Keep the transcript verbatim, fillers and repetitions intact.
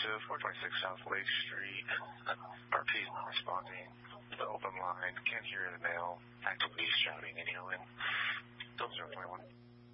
to four twenty-six South Lake Street. R P's not responding. The open line, can't hear the mail, actively shouting and yelling. Double zero twenty-one.